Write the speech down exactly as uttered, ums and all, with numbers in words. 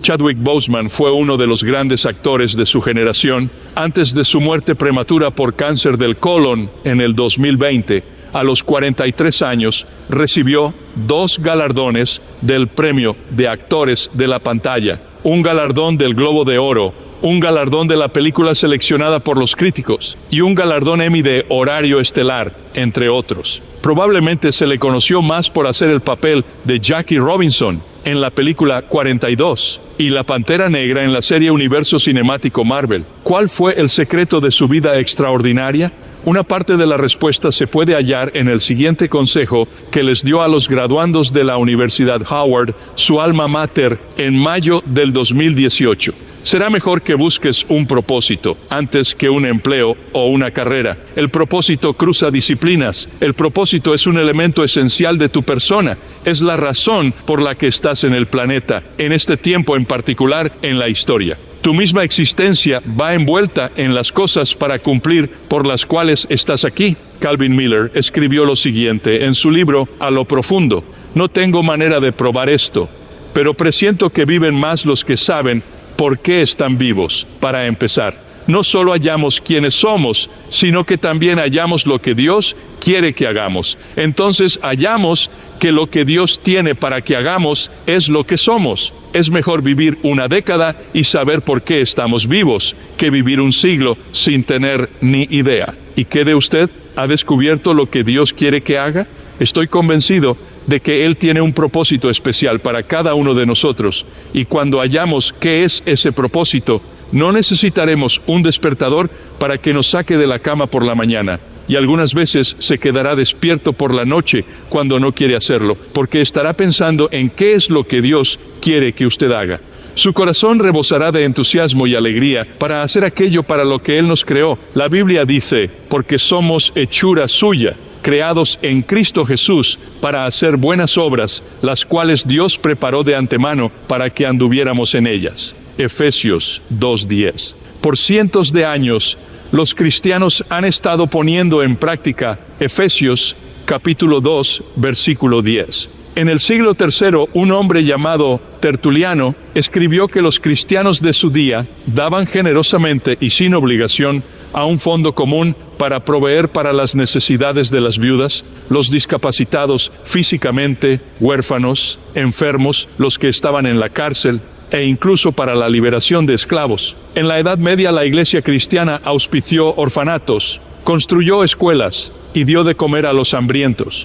Chadwick Boseman fue uno de los grandes actores de su generación. Antes de su muerte prematura por cáncer del colon en el dos mil veinte, a los cuarenta y tres años, recibió dos galardones del Premio de Actores de la Pantalla, un galardón del Globo de Oro, un galardón de la película seleccionada por los críticos y un galardón Emmy de Horario Estelar, entre otros. Probablemente se le conoció más por hacer el papel de Jackie Robinson en la película cuarenta y dos y la Pantera Negra en la serie Universo Cinemático Marvel. ¿Cuál fue el secreto de su vida extraordinaria? Una parte de la respuesta se puede hallar en el siguiente consejo que les dio a los graduandos de la Universidad Howard, su alma mater, en mayo del dos mil dieciocho. Será mejor que busques un propósito antes que un empleo o una carrera. El propósito cruza disciplinas. El propósito es un elemento esencial de tu persona. Es la razón por la que estás en el planeta, en este tiempo en particular, en la historia. Tu misma existencia va envuelta en las cosas para cumplir por las cuales estás aquí. Calvin Miller escribió lo siguiente en su libro A lo profundo: no tengo manera de probar esto, pero presiento que viven más los que saben por qué están vivos. Para empezar, no solo hallamos quiénes somos, sino que también hallamos lo que Dios quiere que hagamos. Entonces hallamos que lo que Dios tiene para que hagamos es lo que somos. Es mejor vivir una década y saber por qué estamos vivos, que vivir un siglo sin tener ni idea. ¿Y qué de usted? ¿Ha descubierto lo que Dios quiere que haga? Estoy convencido de que Él tiene un propósito especial para cada uno de nosotros, y cuando hallamos qué es ese propósito, no necesitaremos un despertador para que nos saque de la cama por la mañana, y algunas veces se quedará despierto por la noche cuando no quiere hacerlo, porque estará pensando en qué es lo que Dios quiere que usted haga. Su corazón rebosará de entusiasmo y alegría para hacer aquello para lo que Él nos creó. La Biblia dice, porque somos hechura suya, creados en Cristo Jesús para hacer buenas obras, las cuales Dios preparó de antemano para que anduviéramos en ellas. Efesios dos diez. Por cientos de años, los cristianos han estado poniendo en práctica Efesios capítulo dos, versículo diez. En el siglo tercero, un hombre llamado Tertuliano escribió que los cristianos de su día daban generosamente y sin obligación a un fondo común para proveer para las necesidades de las viudas, los discapacitados físicamente, huérfanos, enfermos, los que estaban en la cárcel, e incluso para la liberación de esclavos. En la Edad Media, la Iglesia cristiana auspició orfanatos, construyó escuelas y dio de comer a los hambrientos.